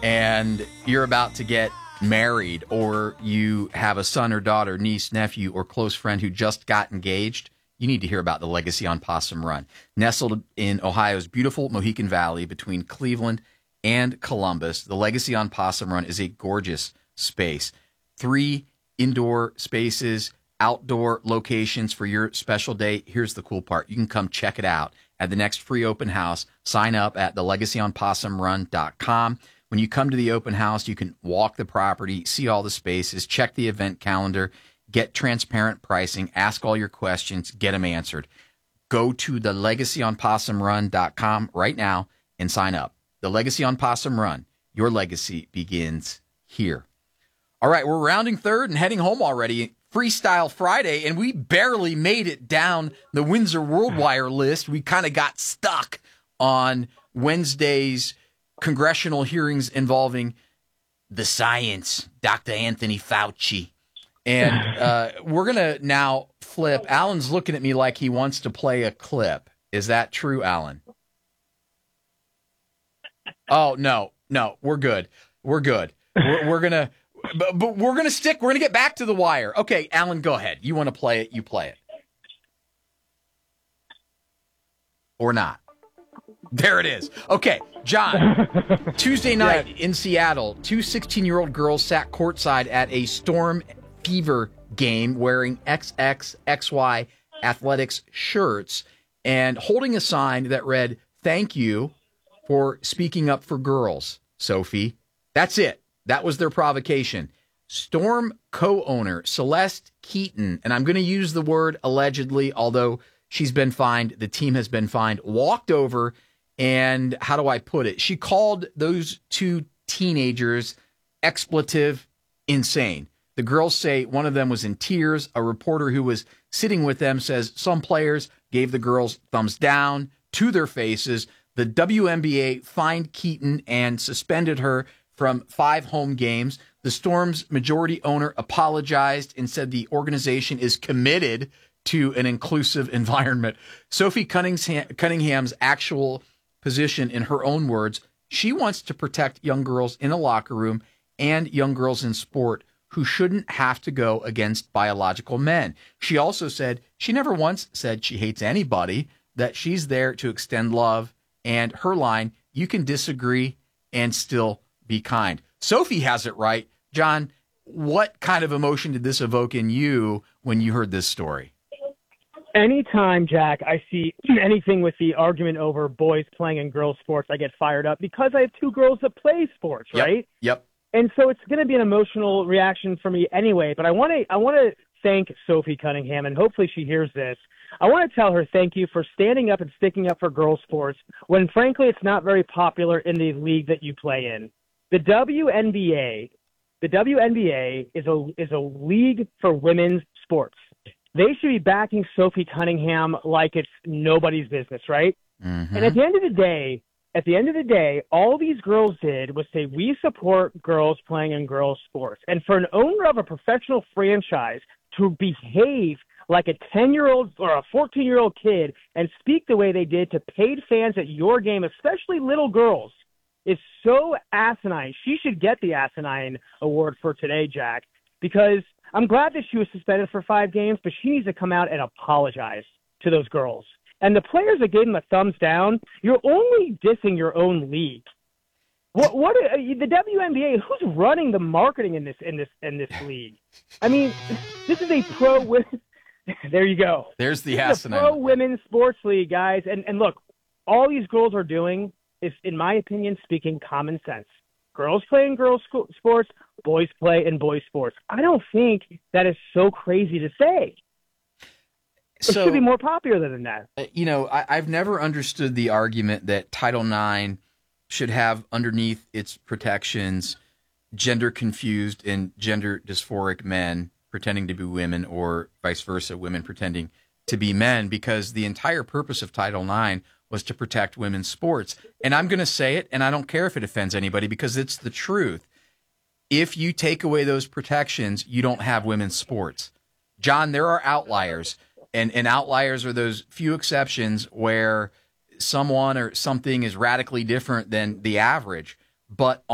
and you're about to get married, or you have a son or daughter, niece, nephew, or close friend who just got engaged, you need to hear about the Legacy on Possum Run. Nestled in Ohio's beautiful Mohican Valley between Cleveland and Columbus, the Legacy on Possum Run is a gorgeous space. 3 indoor spaces, outdoor locations for your special day. Here's the cool part. You can come check it out at the next free open house. Sign up at thelegacyonpossumrun.com. When you come to the open house, you can walk the property, see all the spaces, check the event calendar, get transparent pricing, ask all your questions, get them answered. Go to thelegacyonpossumrun.com right now and sign up. The Legacy on Possum Run. Your legacy begins here. All right, we're rounding third and heading home already. Freestyle Friday, and we barely made it down the Windsor World Wire list. We kind of got stuck on Wednesday's congressional hearings involving the science, Dr. Anthony Fauci. And we're going to now flip. Alan's looking at me like he wants to play a clip. Is that true, Alan? Oh, no, we're good. We're good. We're going to, but we're going to get back to the wire. Okay, Alan, go ahead. You want to play it, you play it. Or not. There it is. Okay, John, Tuesday night in Seattle, 2 16-year-old girls sat courtside at a Storm Fever game wearing XXXY Athletics shirts and holding a sign that read, "Thank you for speaking up for girls, Sophie." That's it. That was their provocation. Storm co-owner Celeste Keaton, and I'm going to use the word allegedly, although she's been fined, the team has been fined, walked over and, how do I put it? She called those 2 teenagers expletive insane. The girls say one of them was in tears. A reporter who was sitting with them says some players gave the girls thumbs down to their faces. The WNBA fined Keaton and suspended her from 5 home games. The Storm's majority owner apologized and said the organization is committed to an inclusive environment. Sophie Cunningham's actual position, in her own words, she wants to protect young girls in a locker room and young girls in sport who shouldn't have to go against biological men. She also said she never once said she hates anybody, that she's there to extend love, and her line, you can disagree and still be kind. Sophie has it right. John, what kind of emotion did this evoke in you when you heard this story? Anytime, Jack, I see anything with the argument over boys playing in girls' sports, I get fired up because I have 2 girls that play sports, right? Yep. And so it's going to be an emotional reaction for me anyway. But I want to thank Sophie Cunningham, and hopefully she hears this. I want to tell her thank you for standing up and sticking up for girls' sports when, frankly, it's not very popular in the league that you play in. The WNBA is a league for women's sports. They should be backing Sophie Cunningham like it's nobody's business, right? Mm-hmm. And at the end of the day, all these girls did was say, we support girls playing in girls' sports. And for an owner of a professional franchise to behave like a 10-year-old or a 14-year-old kid and speak the way they did to paid fans at your game, especially little girls, is so asinine. She should get the asinine award for today, Jack, because I'm glad that she was suspended for 5 games, but she needs to come out and apologize to those girls. And the players that gave them a thumbs down, you're only dissing your own league. What the WNBA? Who's running the marketing in this league? I mean, this is a pro women. There you go. There's the asinine. Pro women's sports league, guys. And look, all these girls are doing is, in my opinion, speaking common sense. Girls play in girls' sports, boys play in boys' sports. I don't think that is so crazy to say. It should be more popular than that. I've never understood the argument that Title IX should have underneath its protections gender-confused and gender-dysphoric men pretending to be women, or vice versa, women pretending to be men, because the entire purpose of Title IX was to protect women's sports. And I'm going to say it, and I don't care if it offends anybody, because it's the truth. If you take away those protections, you don't have women's sports. John, there are outliers, and outliers are those few exceptions where someone or something is radically different than the average. But